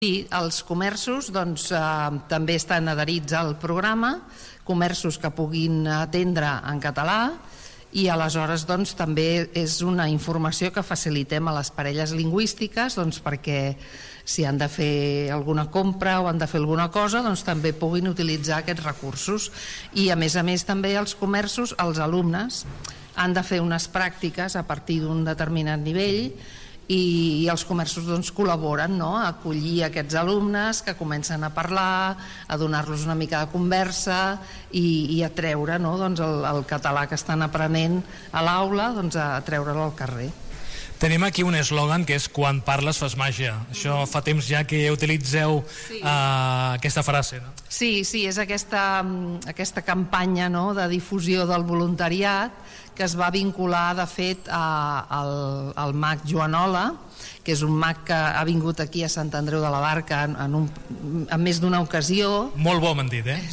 I els comerços també estan adherits al programa, comerços que puguin atendre en català, i aleshores també és una informació que facilitem a les parelles lingüístiques perquè si han de fer alguna compra o han de fer alguna cosa també puguin utilitzar aquests recursos. I a més també els comerços, els alumnes han de fer unes pràctiques a partir d'un determinat nivell i els comerços col·laboren a acollir aquests alumnes que comencen a parlar, a donar-los una mica de conversa i a treure el català que estan aprenent a l'aula, a treure'l al carrer. Tenim aquí un eslògan que és quan parles fas màgia. Això fa temps ja que utilitzeu aquesta frase, no? Sí, és aquesta campanya de difusió del voluntariat que es va vincular de fet al mag Joanola, que és un mag que ha vingut aquí a Sant Andreu de la Barca en més d'una ocasió. Molt bo m'han dit, eh?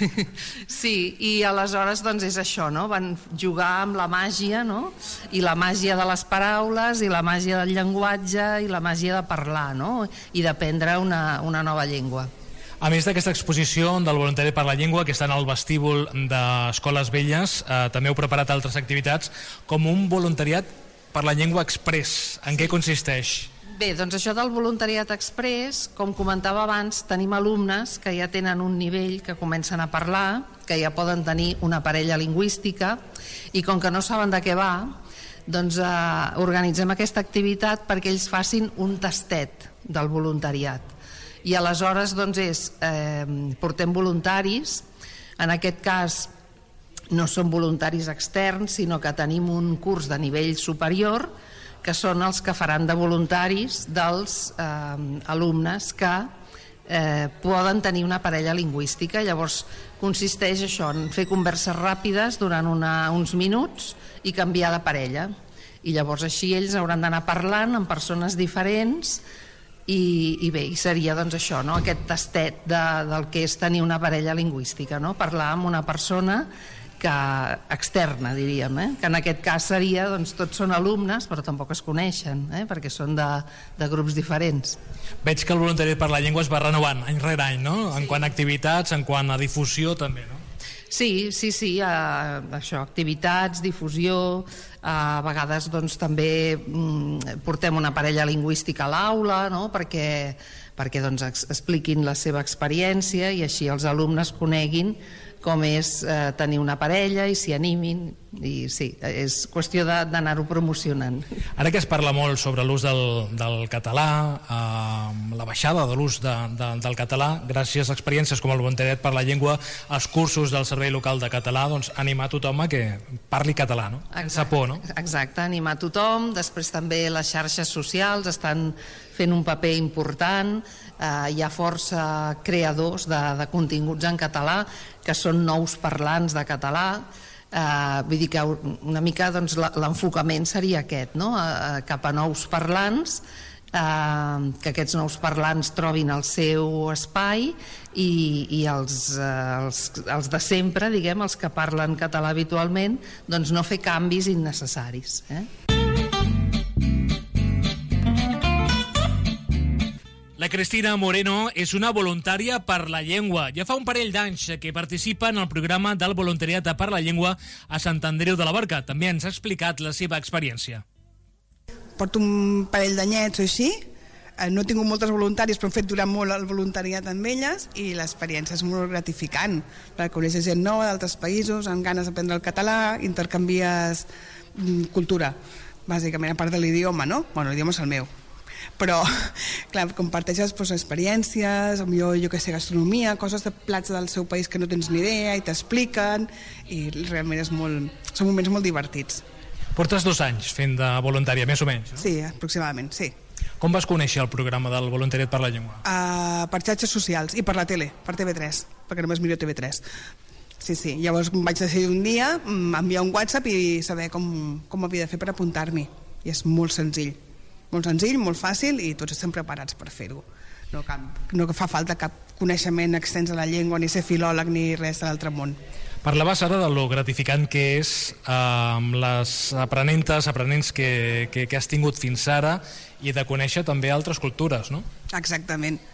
Sí, i aleshores és això, van jugar amb la màgia, i la màgia de les paraules i la màgia del llenguatge i la màgia de parlar, i d'aprendre una nova llengua. A més d'aquesta exposició del voluntariat per la llengua que està en el vestíbul d'Escoles Velles, també heu preparat altres activitats com un voluntariat per la llengua express. En què consisteix? Bé, això del voluntariat express, com comentava abans, tenim alumnes que ja tenen un nivell, que comencen a parlar, que ja poden tenir una parella lingüística, i com que no saben de què va, organitzem aquesta activitat perquè ells facin un tastet del voluntariat. I aleshores portem voluntaris, en aquest cas no són voluntaris externs, sinó que tenim un curs de nivell superior que són els que faran de voluntaris dels alumnes que poden tenir una parella lingüística. Llavors consisteix això, en fer converses ràpides durant uns minuts i canviar de parella, i llavors així ells hauran d'anar parlant amb persones diferents. I bé, seria això, aquest tastet del que és tenir una parella lingüística, parlar amb una persona externa, diríem, que en aquest cas seria, tots són alumnes però tampoc es coneixen, perquè són de grups diferents. Veig que el voluntariat per la llengua es va renovant any rere any, no? En quant a activitats, en quant a difusió també, no? Sí, això, activitats, difusió, a vegades també portem una parella lingüística a l'aula, perquè expliquin la seva experiència i així els alumnes coneguin com és tenir una parella i s'hi animin, i sí, és qüestió d'anar-ho promocionant. Ara que es parla molt sobre l'ús del català, la baixada de l'ús del català, gràcies a experiències com el voluntariat per la llengua, els cursos del Servei Local de Català, animar tothom a que parli català, no? Sense por, no? Exacte, animar tothom. Després també les xarxes socials estan fent un paper important, hi ha força creadors de continguts en català que són nous parlants de català, vull dir que una mica l'enfocament seria aquest, cap a nous parlants, que aquests nous parlants trobin el seu espai i els de sempre, diguem, els que parlen català habitualment, no fer canvis innecessaris. La Cristina Moreno és una voluntària per la llengua. Ja fa un parell d'anys que participa en el programa del voluntariat per la llengua a Sant Andreu de la Barca. També ens ha explicat la seva experiència. Porto un parell d'anyets o així. No he tingut moltes voluntàries, però hem fet durar molt el voluntariat amb elles i l'experiència és molt gratificant. Coneixes gent nova d'altres països, amb ganes d'aprendre el català, intercanvies cultura, bàsicament, a part de l'idioma, no? Bueno, l'idioma és el meu. Però, clar, comparteixes experiències, jo que sé, gastronomia, coses de plats del seu país que no tens ni idea i t'expliquen, i realment són moments molt divertits. Portes 2 anys fent de voluntària, més o menys, no? Sí, aproximadament, sí. Com vas conèixer el programa del voluntariat per la llengua? Per xarxes socials i per la tele, per TV3, perquè només miro TV3. Sí, llavors vaig decidir un dia enviar un WhatsApp i saber com havia de fer per apuntar-m'hi, i és molt senzill, molt fàcil, i tots estem preparats per fer-ho. No fa falta cap coneixement extens de la llengua, ni ser filòleg, ni res de l'altre món. Parlaves ara de lo gratificant que és amb les aprenents que has tingut fins ara i de conèixer també altres cultures, no? Exactament.